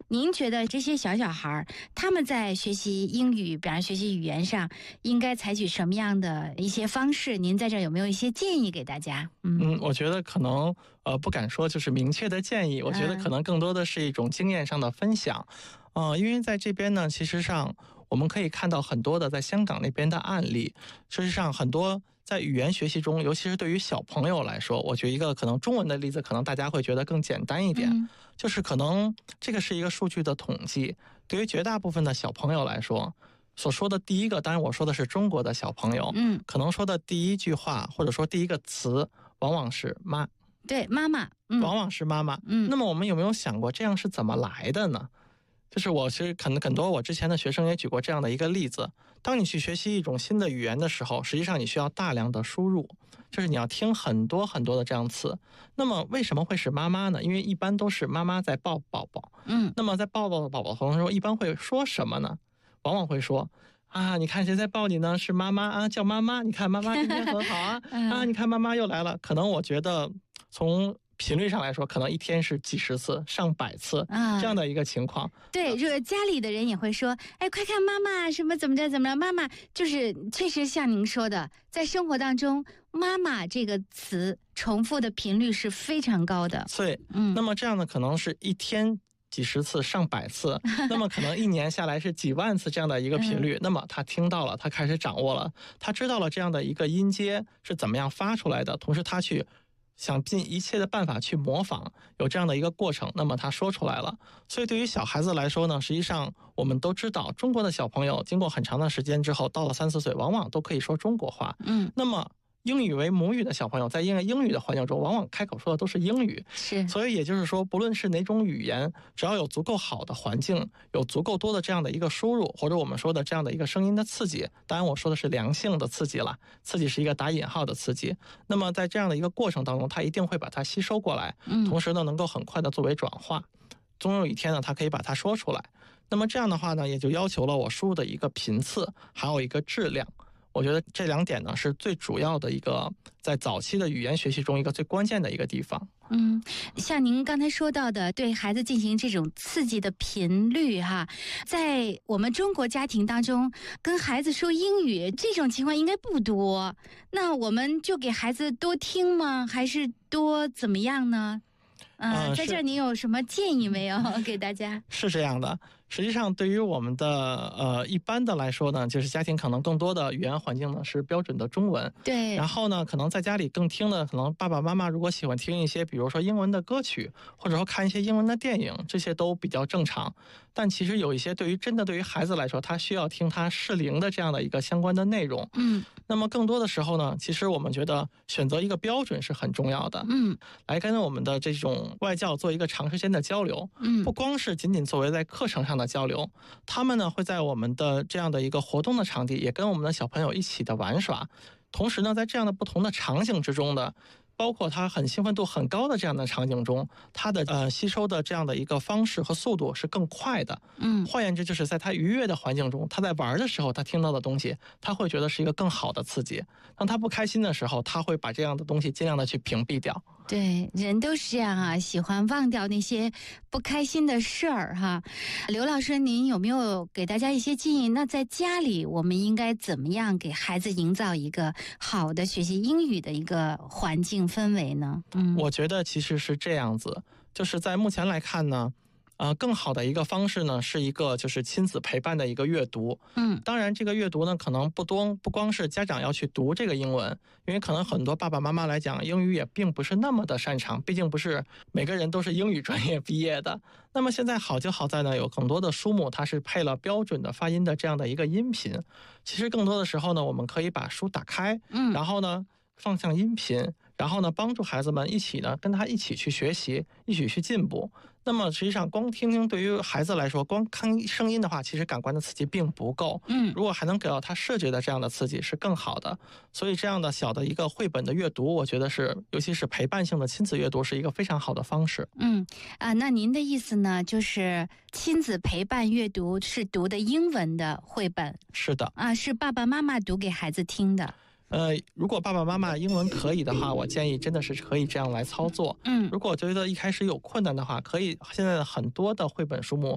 您觉得这些小孩他们在学习英语，比方学习语言上，应该采取什么样的一些方式？您在这有没有一些建议给大家？ 我觉得可能不敢说就是明确的建议，我觉得可能更多的是一种经验上的分享。因为在这边呢，其实上我们可以看到很多的在香港那边的案例。事实上，很多在语言学习中，尤其是对于小朋友来说，我举一个可能中文的例子，可能大家会觉得更简单一点。就是可能这个是一个数据的统计，对于绝大部分的小朋友来说，所说的第一个，当然我说的是中国的小朋友，可能说的第一句话或者说第一个词，往往是妈。 对，妈妈， 往往是妈妈。那么我们有没有想过这样是怎么来的呢？就是我其实可能很多我之前的学生也举过这样的一个例子，当你去学习一种新的语言的时候，实际上你需要大量的输入，就是你要听很多很多的这样词。那么为什么会是妈妈呢？因为一般都是妈妈在抱宝宝。那么在抱宝宝过程中一般会说什么呢？往往会说啊，你看谁在抱你呢？是妈妈啊，叫妈妈，你看妈妈今天很好啊。你看妈妈又来了。可能我觉得从频率上来说，可能一天是几十次、上百次这样的一个情况。 对，家里的人也会说，哎，快看妈妈什么怎么着怎么着，妈妈就是确实像您说的，在生活当中，妈妈这个词重复的频率是非常高的。 对，那么这样的可能是一天几十次、上百次，那么可能一年下来是几万次这样的一个频率。那么他听到了，他开始掌握了，他知道了这样的一个音阶是怎么样发出来的，同时他去想尽一切的办法去模仿，有这样的一个过程，那么他说出来了。所以对于小孩子来说呢，实际上我们都知道，中国的小朋友经过很长的时间之后，到了3、4岁，往往都可以说中国话。那么英语为母语的小朋友，在英语的环境中，往往开口说的都是英语。所以也就是说，不论是哪种语言，只要有足够好的环境，有足够多的这样的一个输入，或者我们说的这样的一个声音的刺激，当然我说的是良性的刺激了，刺激是一个打引号的刺激。那么在这样的一个过程当中，他一定会把它吸收过来，同时呢，能够很快的作为转化。终有一天呢，他可以把它说出来。那么这样的话呢，也就要求了我输入的一个频次，还有一个质量。我觉得这2点呢，是最主要的一个在早期的语言学习中一个最关键的一个地方。 像您刚才说到的，对孩子进行这种刺激的频率在我们中国家庭当中，跟孩子说英语这种情况应该不多。那我们就给孩子多听吗？还是多怎么样呢？在这儿您有什么建议没有给大家？ 是这样的，实际上对于我们的一般的来说呢，就是家庭可能更多的语言环境呢是标准的中文。 对。 然后呢，可能在家里更听的，可能爸爸妈妈如果喜欢听一些，比如说英文的歌曲，或者说看一些英文的电影，这些都比较正常。但其实有一些对于孩子来说，他需要听他适龄的这样的一个相关的内容。那么更多的时候呢，其实我们觉得选择一个标准是很重要的。来跟我们的这种外教做一个长时间的交流。不光是仅仅作为在课程上的交流，他们呢会在我们的这样的一个活动的场地，也跟我们的小朋友一起的玩耍。同时呢，在这样的不同的场景之中的，包括他很兴奋度很高的这样的场景中，他的吸收的这样的一个方式和速度是更快的。换言之，就是在他愉悦的环境中，他在玩的时候，他听到的东西，他会觉得是一个更好的刺激。当他不开心的时候，他会把这样的东西尽量的去屏蔽掉。 对，人都是这样喜欢忘掉那些不开心的事儿刘老师，您有没有给大家一些建议？那在家里我们应该怎么样给孩子营造一个好的学习英语的一个环境氛围呢？ 我觉得其实是这样子，就是在目前来看呢，更好的一个方式呢，是一个就是亲子陪伴的一个阅读。当然这个阅读呢，可能不光是家长要去读这个英文，因为可能很多爸爸妈妈来讲，英语也并不是那么的擅长，毕竟不是每个人都是英语专业毕业的。那么现在好就好在呢，有很多的书目它是配了标准的发音的这样的一个音频。其实更多的时候呢，我们可以把书打开，然后呢放向音频，然后呢帮助孩子们一起呢跟他一起去学习，一起去进步。那么实际上光听听对于孩子来说，光看声音的话，其实感官的刺激并不够。如果还能给到他视觉的这样的刺激是更好的。所以这样的小的一个绘本的阅读，我觉得是尤其是陪伴性的亲子阅读是一个非常好的方式。 那您的意思呢，就是亲子陪伴阅读是读的英文的绘本？ 是的。 是爸爸妈妈读给孩子听的。 如果爸爸妈妈英文可以的话，我建议真的是可以这样来操作。如果觉得一开始有困难的话，可以现在的很多的绘本书目